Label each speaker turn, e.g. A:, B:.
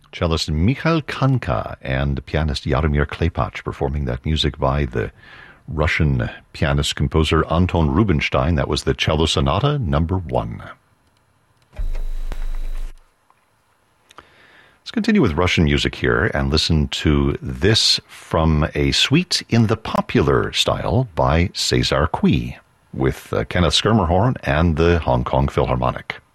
A: Cellist Mikhail Kanka and pianist Jaromir Klepacz performing that music by the Russian pianist-composer Anton Rubinstein. That was the Cello Sonata number 1. Let's continue with Russian music here and listen to this from a suite in the popular style by Cesar Cui with Kenneth Schermerhorn and the Hong Kong Philharmonic.